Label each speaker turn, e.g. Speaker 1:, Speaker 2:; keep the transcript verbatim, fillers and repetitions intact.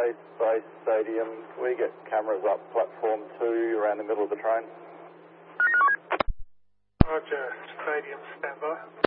Speaker 1: Space Base Stadium. We get cameras up platform two around the middle of the train.
Speaker 2: Roger, Stadium, standby.